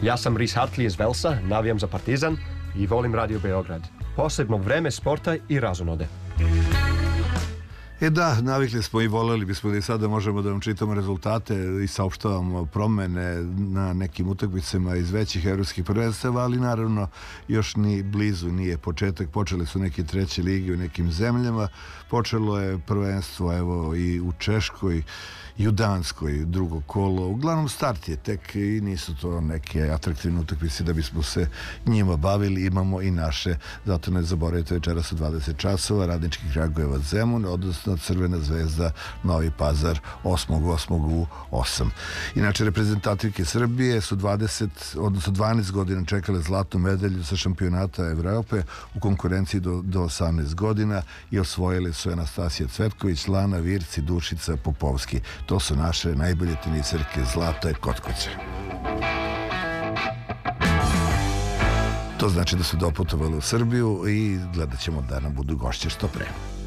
Ja sam Rhys Hartley iz Velsa, navijam za Partizan i volim Radio Beograd. Posebno vreme sporta i razonode. Da, navikli smo i voleli bismo da i sada možemo da vam čitamo rezultate i saopštavamo promene na nekim utakmicama iz većih evropskih prvenstava, ali naravno još ni blizu nije početak. Počeli su neke treće lige u nekim zemljama, počelo je prvenstvo evo i u Češkoj i u Danskoj drugo kolo. Uglavnom start je tek i nisu to neke atraktivne utakmice da bismo se njima bavili. Imamo i naše, zato ne zaboravite večeras u 20 časova Radnički Kragujevac Zemun, odnosno Crvena zvezda Novi Pazar 8.8. u 8. Inače, reprezentativke Srbije su 12 godina čekale zlatnu medalju sa šampionata Evrope u konkurenciji do 18 godina i osvojili su Anastasija Cvetković, Lana Virci, Dušica Popovski. To su naše najbolje teniserke Zlate Kotkoće. To znači da su doputovali u Srbiju i gledat ćemo da nam budu gošće što pre.